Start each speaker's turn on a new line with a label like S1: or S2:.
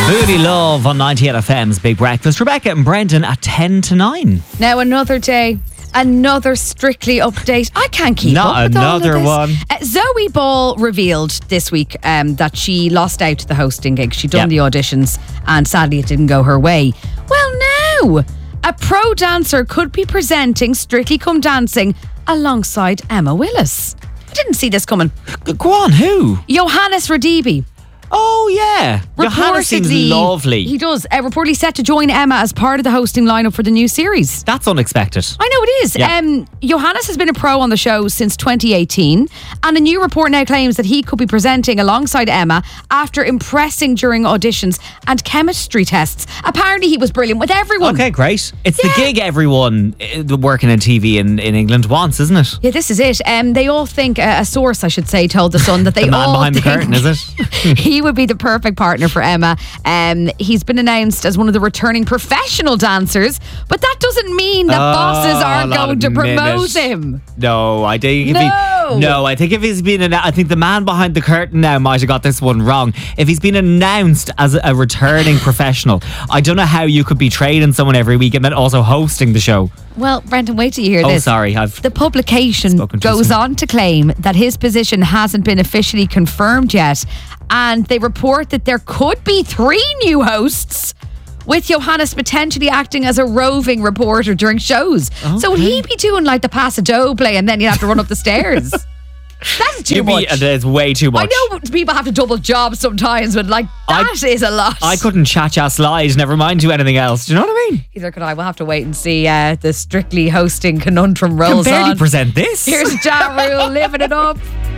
S1: Booty Love on 98 FM's Big Breakfast. Rebecca and Brendan at 10 to 9.
S2: Now another day, another Strictly update. I can't keep
S1: Not
S2: up with
S1: another
S2: all of this.
S1: one.
S2: Zoe Ball revealed this week that she lost out to the hosting gig. She'd done the auditions and sadly it didn't go her way. Well, now a pro dancer could be presenting Strictly Come Dancing alongside Emma Willis. I didn't see this coming.
S1: Go on, who?
S2: Johannes Radibi.
S1: Oh, yeah. Johannes seems lovely.
S2: He does. Reportedly set to join Emma as part of the hosting lineup for the new series.
S1: That's unexpected.
S2: I know it is.
S1: Yeah.
S2: Johannes has been a pro on the show since 2018, and a new report now claims that he could be presenting alongside Emma after impressing during auditions and chemistry tests. Apparently he was brilliant with everyone.
S1: Okay, great. It's the gig everyone working in TV in England wants, isn't it?
S2: Yeah, this is it. They all think, a source I should say told The Sun that they
S1: The man
S2: all
S1: behind the
S2: think
S1: curtain, is it?
S2: he would be the perfect partner for Emma. He's been announced as one of the returning professional dancers, but that doesn't mean that bosses are going to promote him.
S1: No, I think I think if he's been I think the man behind the curtain now might have got this one wrong. If he's been announced as a returning professional, I don't know how you could be trading someone every week and then also hosting the show.
S2: Well, Brendan, wait till you hear this.
S1: Oh, sorry.
S2: The publication goes on to claim that his position hasn't been officially confirmed yet, and they report that there could be 3 new hosts, with Johannes potentially acting as a roving reporter during shows. Okay. So would he be doing like the pass a dough play and then you'd have to run up the stairs? That's too much.
S1: It's way too much.
S2: I know people have to double jobs sometimes, but like that is a lot.
S1: I couldn't cha-cha slide, never mind do anything else. Do you know what I mean?
S2: Either could I. We'll have to wait and see the Strictly hosting conundrum rolls on.
S1: You can barely present this.
S2: Here's Ja Rule living it up.